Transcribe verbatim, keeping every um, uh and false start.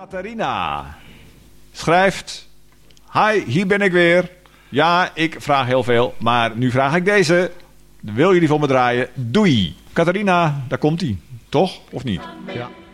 Catharina schrijft: Hi, hier ben ik weer. Ja, ik vraag heel veel, maar nu vraag ik deze. Wil je die voor me draaien? Doei. Catharina, daar komt ie. Toch? Of niet? Ja.